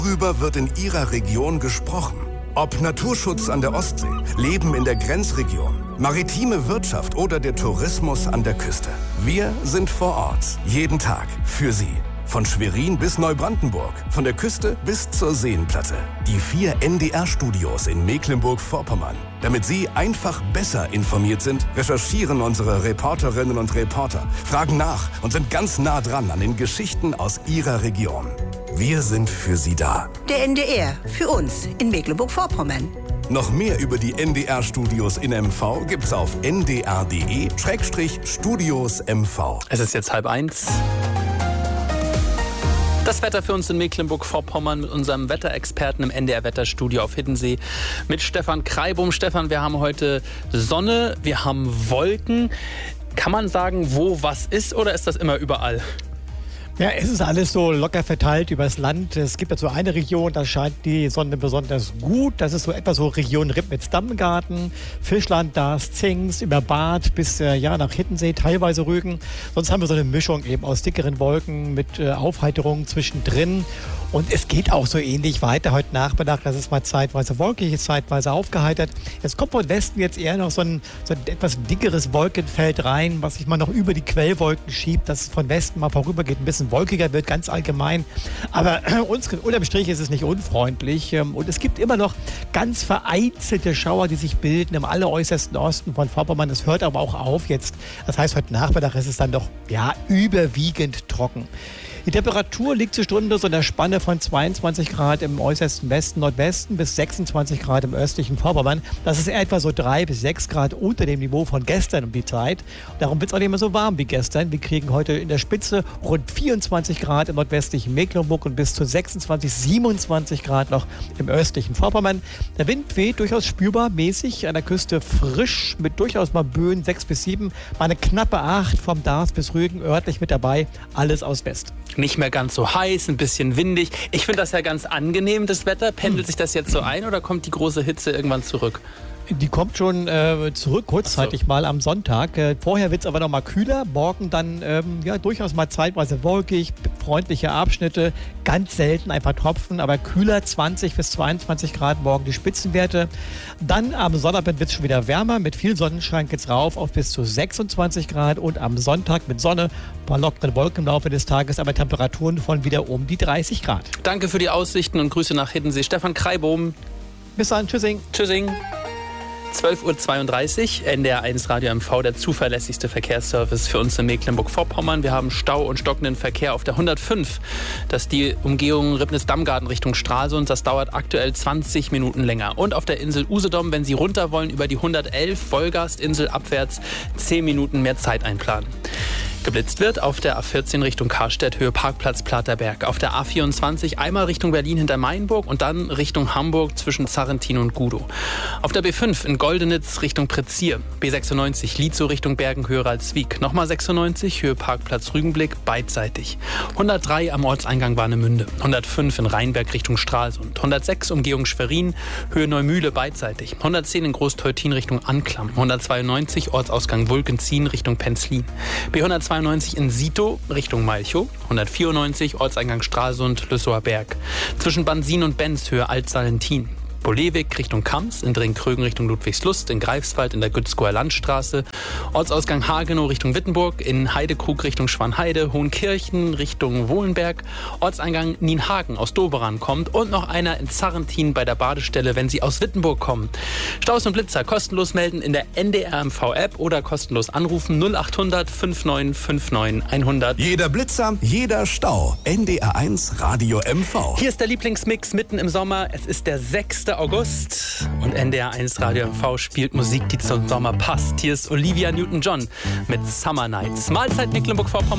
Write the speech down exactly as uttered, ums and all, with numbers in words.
Worüber wird in Ihrer Region gesprochen? Ob Naturschutz an der Ostsee, Leben in der Grenzregion, maritime Wirtschaft oder der Tourismus an der Küste. Wir sind vor Ort, jeden Tag, für Sie. Von Schwerin bis Neubrandenburg, von der Küste bis zur Seenplatte. Die vier N D R-Studios in Mecklenburg-Vorpommern. Damit Sie einfach besser informiert sind, recherchieren unsere Reporterinnen und Reporter, fragen nach und sind ganz nah dran an den Geschichten aus Ihrer Region. Wir sind für Sie da. Der N D R, für uns in Mecklenburg-Vorpommern. Noch mehr über die N D R-Studios in M V gibt's auf n d r punkt d e Schrägstrich Studios M V. Es ist jetzt halb eins. Das Wetter für uns in Mecklenburg-Vorpommern mit unserem Wetterexperten im N D R-Wetterstudio auf Hiddensee mit Stefan Kreibum. Stefan, wir haben heute Sonne, wir haben Wolken. Kann man sagen, wo was ist, oder ist das immer überall? Ja, es ist alles so locker verteilt übers Land. Es gibt ja so eine Region, da scheint die Sonne besonders gut. Das ist so etwa so Region Ribnitz-Dammgarten, Fischland, Darß, Zingst, über Bad bis äh, ja, nach Hiddensee, teilweise Rügen. Sonst haben wir so eine Mischung eben aus dickeren Wolken mit äh, Aufheiterung zwischendrin. Und es geht auch so ähnlich weiter heute Nachmittag. Das ist mal zeitweise wolkig, ist zeitweise aufgeheitert. Es kommt von Westen jetzt eher noch so ein, so ein etwas dickeres Wolkenfeld rein, was sich mal noch über die Quellwolken schiebt, dass es von Westen mal vorübergeht, ein bisschen wolkiger wird, ganz allgemein. Aber äh, uns, unterm Strich ist es nicht unfreundlich. Ähm, und es gibt immer noch ganz vereinzelte Schauer, die sich bilden im alleräußersten Osten von Vorpommern. Das hört aber auch auf jetzt. Das heißt, heute Nachmittag ist es dann doch ja, überwiegend trocken. Die Temperatur liegt zur Stunde so in der Spanne von zweiundzwanzig Grad im äußersten Westen, Nordwesten bis sechsundzwanzig Grad im östlichen Vorpommern. Das ist etwa so drei bis sechs Grad unter dem Niveau von gestern um die Zeit. Darum wird es auch nicht mehr so warm wie gestern. Wir kriegen heute in der Spitze rund vierundzwanzig Grad im nordwestlichen Mecklenburg und bis zu sechsundzwanzig, siebenundzwanzig Grad noch im östlichen Vorpommern. Der Wind weht durchaus spürbar mäßig, an der Küste frisch mit durchaus mal Böen sechs bis sieben, mal eine knappe acht vom Darß bis Rügen örtlich mit dabei. Alles aus West. Nicht mehr ganz so heiß, ein bisschen windig. Ich finde das ja ganz angenehm, das Wetter. Pendelt sich das jetzt so ein oder kommt die große Hitze irgendwann zurück? Die kommt schon äh, zurück, kurzzeitig so. Mal am Sonntag. Äh, vorher wird es aber noch mal kühler. Morgen dann ähm, ja, durchaus mal zeitweise wolkig, freundliche Abschnitte. Ganz selten ein paar Tropfen, aber kühler, zwanzig bis zweiundzwanzig Grad morgen die Spitzenwerte. Dann am Sonnabend wird es schon wieder wärmer. Mit viel Sonnenschein geht es rauf auf bis zu sechsundzwanzig Grad. Und am Sonntag mit Sonne, ein paar lockeren Wolken im Laufe des Tages, aber Temperaturen von wieder um die dreißig Grad. Danke für die Aussichten und Grüße nach Hiddensee. Stefan Kreibum. Bis dann, tschüssing. Tschüssing. zwölf Uhr zweiunddreißig, N D R eins Radio M V, der zuverlässigste Verkehrsservice für uns in Mecklenburg-Vorpommern. Wir haben Stau und stockenden Verkehr auf der hundertfünf. Das ist die Umgehung Ribnitz-Dammgarten Richtung Stralsund. Das dauert aktuell zwanzig Minuten länger. Und auf der Insel Usedom, wenn Sie runter wollen, über die hundertelf, Wolgast-Insel abwärts, zehn Minuten mehr Zeit einplanen. Geblitzt wird auf der A vierzehn Richtung Karstedt, Höhe Parkplatz Platerberg. Auf der A vierundzwanzig einmal Richtung Berlin hinter Mainburg und dann Richtung Hamburg zwischen Zarrentin und Gudow. Auf der B fünf in Goldenitz Richtung Prezier. B sechsundneunzig Lietzow Richtung Bergen-Höhe-Ralswiek. Nochmal sechsundneunzig, Höhe Parkplatz Rügenblick, beidseitig. hundertdrei am Ortseingang Warnemünde. hundertfünf in Rheinberg Richtung Stralsund. hundertsechs Umgehung Schwerin, Höhe Neumühle, beidseitig. hundertzehn in Großteutin Richtung Anklam. hundertzweiundneunzig Ortsausgang Wulkenzien Richtung Penzlin. B hundertzweiundneunzig in Sito Richtung Malchow, hundertvierundneunzig Ortseingang Stralsund, Lüssower Berg. Zwischen Bansin und Benz Höhe Altsalentin. Bolewig Richtung Kams, in Dringkrögen Richtung Ludwigslust, in Greifswald in der Gützkower Landstraße, Ortsausgang Hagenow Richtung Wittenburg, in Heidekrug Richtung Schwanheide, Hohenkirchen Richtung Wohlenberg, Ortseingang Nienhagen aus Doberan kommt und noch einer in Zarrentin bei der Badestelle, wenn Sie aus Wittenburg kommen. Staus und Blitzer kostenlos melden in der N D R M V-App oder kostenlos anrufen null achthundert neunundfünfzig neunundfünfzig hundert. Jeder Blitzer, jeder Stau. N D R eins Radio M V. Hier ist der Lieblingsmix mitten im Sommer. Es ist der sechste August und N D R eins Radio M V spielt Musik, die zum Sommer passt. Hier ist Olivia Newton-John mit Summer Nights. Mahlzeit Mecklenburg-Vorpommern.